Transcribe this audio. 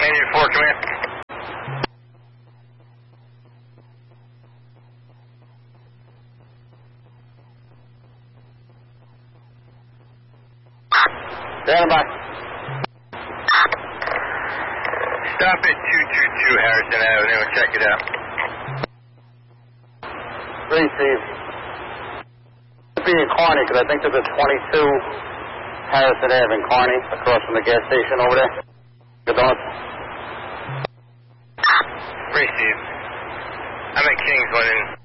Unit 4, come in. Stand by. Stop at 222 Harrison Avenue and check it out. Receive. It'll be in Kearney, because I think there's a 22 Harrison Ave in Kearney, across from the gas station over there. Good donuts. Receive. I'm at Kingsland.